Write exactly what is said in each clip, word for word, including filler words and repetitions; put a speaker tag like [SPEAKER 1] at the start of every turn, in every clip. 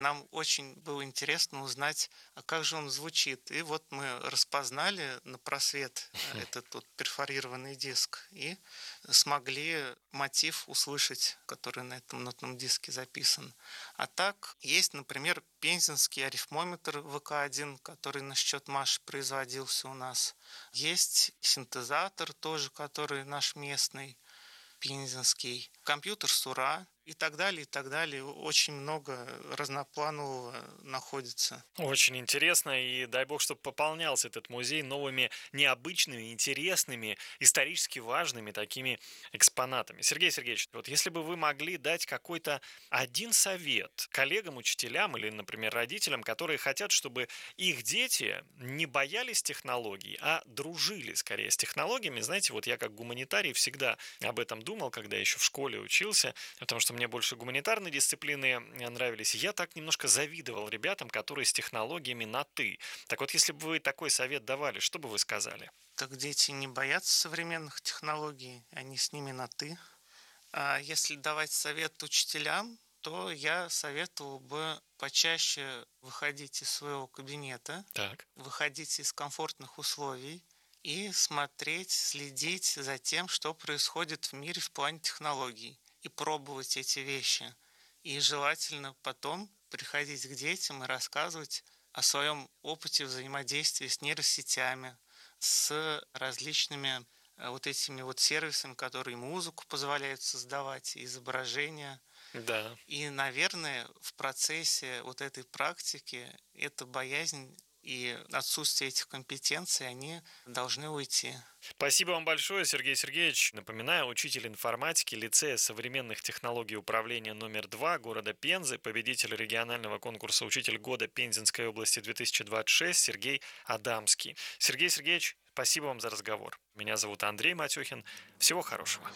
[SPEAKER 1] Нам очень было интересно узнать, а как же он звучит. И вот мы распознали на просвет э, этот вот перфорированный диск и смогли мотив услышать, который на этом нотном диске записан. А так, есть, например, пензенский арифмометр вэ ка один, который на счет Маши производился у нас. Есть синтезатор тоже, который наш местный, пензенский, компьютер Сура и так далее, и так далее. Очень много разнопланового находится.
[SPEAKER 2] Очень интересно, и дай бог, чтобы пополнялся этот музей новыми необычными, интересными, исторически важными такими экспонатами. Сергей Сергеевич, вот если бы вы могли дать какой-то один совет коллегам, учителям или, например, родителям, которые хотят, чтобы их дети не боялись технологий, а дружили скорее с технологиями. Знаете, вот я как гуманитарий всегда об этом думал, когда еще в школе учился, потому что мне больше гуманитарные дисциплины нравились. Я так немножко завидовал ребятам, которые с технологиями на «ты». Так вот, если бы вы такой совет давали, что бы вы сказали?
[SPEAKER 1] Так дети не боятся современных технологий, они с ними на «ты». А если давать совет учителям, то я советовал бы почаще выходить из своего кабинета,
[SPEAKER 2] Так.
[SPEAKER 1] выходить из комфортных условий и смотреть, следить за тем, что происходит в мире в плане технологий, и пробовать эти вещи. И желательно потом приходить к детям и рассказывать о своем опыте взаимодействия с нейросетями, с различными э, вот этими вот сервисами, которые музыку позволяют создавать, изображения.
[SPEAKER 2] Да.
[SPEAKER 1] И, наверное, в процессе вот этой практики эта боязнь и отсутствие этих компетенций, они должны уйти.
[SPEAKER 2] Спасибо вам большое, Сергей Сергеевич. Напоминаю, учитель информатики лицея современных технологий управления номер два города Пензы, победитель регионального конкурса «Учитель года Пензенской области две тысячи двадцать шесть» Сергей Адамский. Сергей Сергеевич, спасибо вам за разговор. Меня зовут Андрей Матюхин. Всего хорошего.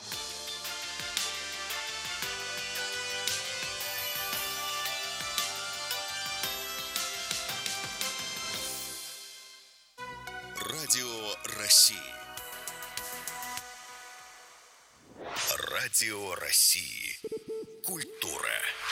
[SPEAKER 3] Радио России. Радио России. Культура.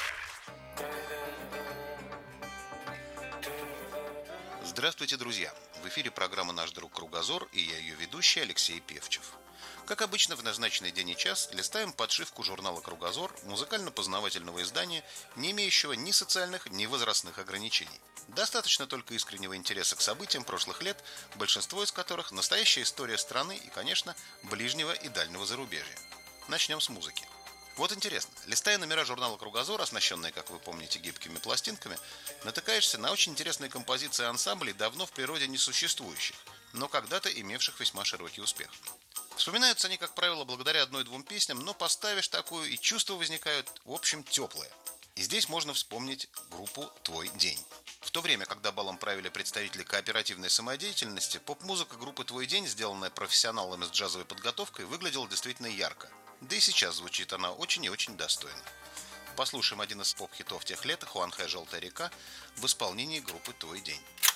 [SPEAKER 3] Здравствуйте, друзья! В эфире программа «Наш друг Кругозор» и я ее ведущий Алексей Певчев. Как обычно, в назначенный день и час листаем подшивку журнала «Кругозор», музыкально-познавательного издания, не имеющего ни социальных, ни возрастных ограничений. Достаточно только искреннего интереса к событиям прошлых лет, большинство из которых – настоящая история страны и, конечно, ближнего и дальнего зарубежья. Начнем с музыки. Вот интересно, листая номера журнала «Кругозор», оснащенные, как вы помните, гибкими пластинками, натыкаешься на очень интересные композиции ансамблей, давно в природе не существующих, но когда-то имевших весьма широкий успех. Вспоминаются они, как правило, благодаря одной-двум песням, но поставишь такую, и чувства возникают, в общем, теплые. И здесь можно вспомнить группу «Твой день». В то время, когда балом правили представители кооперативной самодеятельности, поп-музыка группы «Твой день», сделанная профессионалами с джазовой подготовкой, выглядела действительно ярко. Да и сейчас звучит она очень и очень достойно. Послушаем один из поп-хитов тех лет «Хуанхэ. Желтая река» в исполнении группы «Твой день».